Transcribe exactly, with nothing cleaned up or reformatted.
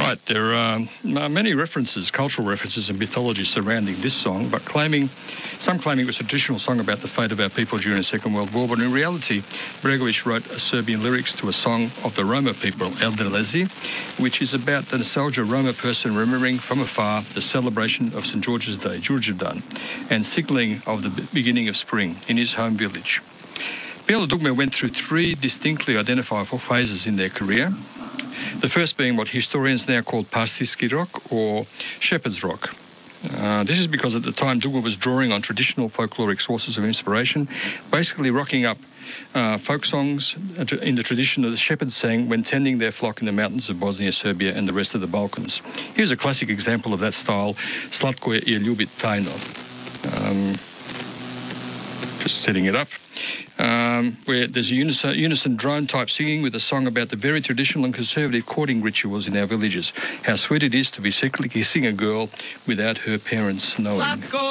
Right, there are many references, cultural references and mythology surrounding this song, but claiming, some claiming it was a traditional song about the fate of our people during the Second World War, but in reality, Bregović wrote Serbian lyrics to a song of the Roma people, Eldelezi, which is about the nostalgia Roma person remembering from afar the celebration of Saint George's Day, Đurđevdan, and signalling of the beginning of spring in his home village. Bijelo Dugme went through three distinctly identifiable phases in their career. The first being what historians now call pastirski rock or shepherd's rock. Uh, this is because at the time Dugme was drawing on traditional folkloric sources of inspiration, basically rocking up uh, folk songs in the tradition of the shepherds sang when tending their flock in the mountains of Bosnia, Serbia and the rest of the Balkans. Here's a classic example of that style, Slatko je ljubit tajno. Um, just setting it up. Um, where there's a unison, unison drone-type singing with a song about the very traditional and conservative courting rituals in our villages. How sweet it is to be secretly kissing a girl without her parents knowing.